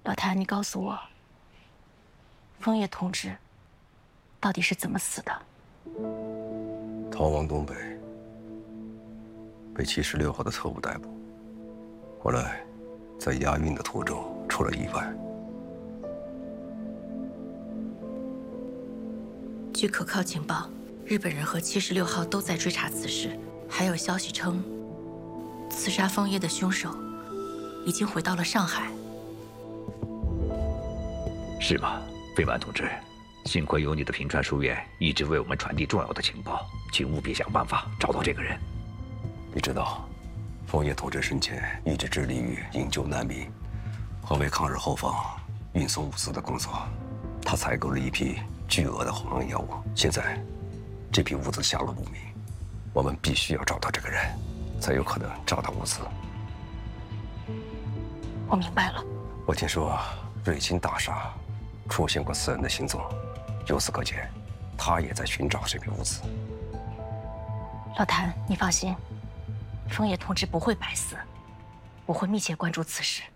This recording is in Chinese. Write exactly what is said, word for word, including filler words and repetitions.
老谭，你告诉我，枫叶同志到底是怎么死的？ 逃亡东北，被七十六号的特务逮捕，后来在押运的途中出了意外。 据可靠情报，日本人和七十六号都在追查此事，还有消息称，刺杀枫叶的凶手已经回到了上海。 是吗，费完同志？幸亏有你的平川书院一直为我们传递重要的情报，请务必想办法找到这个人。 你知道，枫叶同志生前一直致力于营救难民和为抗日后方运送物资的工作，他采购了一批巨额的红羿药物，现在这批物资下落不明，我们必须要找到这个人，才有可能找到物资。 我明白了。 我听说瑞清大厦 出现过此人的行踪，由此可见，他也在寻找这批物资。 老谭，你放心，枫叶同志不会白死，我会密切关注此事。